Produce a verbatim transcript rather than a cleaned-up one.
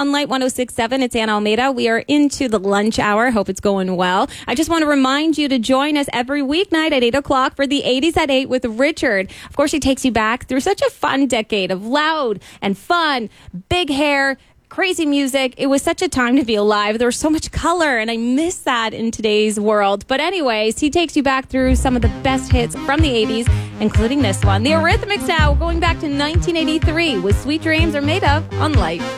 on Light one oh six point seven. It's Anna Almeida. We are into the lunch hour. Hope it's going well. I just want to remind you to join us every weeknight at eight o'clock for the eighties at eight with Richard. Of course, he takes you back through such a fun decade of loud and fun, big hair, crazy music. It was such a time to be alive. There was so much color, and I miss that in today's world. But anyways, he takes you back through some of the best hits from the eighties, including this one. The Eurythmics now, going back to nineteen eighty-three with Sweet Dreams Are Made Of on Light.